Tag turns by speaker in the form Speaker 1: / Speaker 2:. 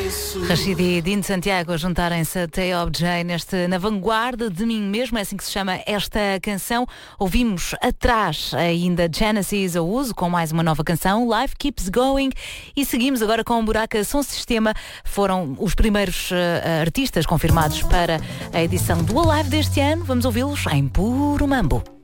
Speaker 1: Rashid e Dino Santiago a juntarem-se a T.O.J. neste Na Vanguarda de Mim Mesmo, é assim que se chama esta canção. Ouvimos atrás ainda Genesis ao uso com mais uma nova canção, Life Keeps Going, e seguimos agora com o Buraca Som Sistema. Foram os primeiros artistas confirmados para a edição do Alive deste ano. Vamos ouvi-los em puro mambo.